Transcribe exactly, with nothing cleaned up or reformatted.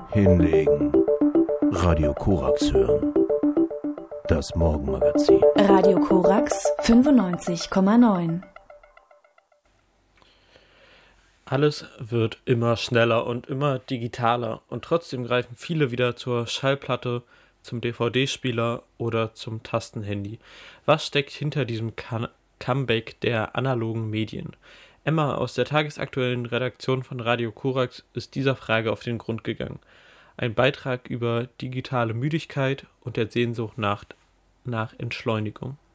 Hinlegen. Radio Korax hören. Das Morgenmagazin. Radio Korax fünfundneunzig Komma neun. Alles wird immer schneller und immer digitaler und trotzdem greifen viele wieder zur Schallplatte, zum D V D-Spieler oder zum Tastenhandy. Was steckt hinter diesem Can- Comeback der analogen Medien? Emma aus der tagesaktuellen Redaktion von Radio Korax ist dieser Frage auf den Grund gegangen. Ein Beitrag über digitale Müdigkeit und der Sehnsucht nach, nach Entschleunigung.